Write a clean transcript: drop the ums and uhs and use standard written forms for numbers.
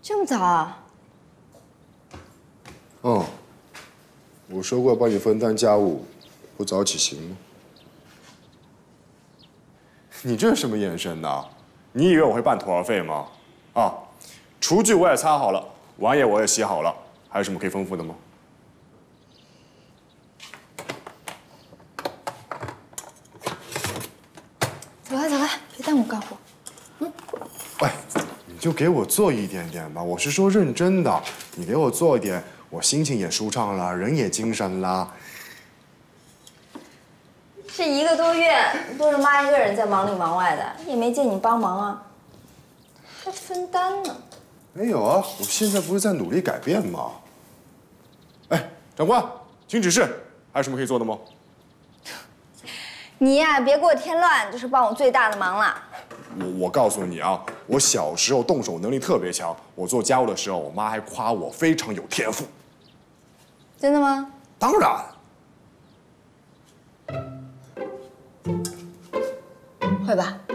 这么早啊？ 嗯，我说过帮你分担家务，不早起行吗？ 你这是什么眼神呢？你以为我会半途而废吗？啊，厨具我也擦好了，碗也我也洗好了，还有什么可以吩咐的吗？ 走开走开，别耽误干活。 哎，你就给我做一点点吧，我是说认真的，你给我做一点，我心情也舒畅了，人也精神了。 这1个多月都是妈一个人在忙里忙外的，也没见你帮忙啊，还分担呢。 没有啊，我现在不是在努力改变吗？哎，长官，请指示，还有什么可以做的吗？ 你呀，别给我添乱，这是帮我最大的忙了。 我告诉你啊，我小时候动手能力特别强，我做家务的时候，我妈还夸我非常有天赋。 真的吗？ 当然。 会吧？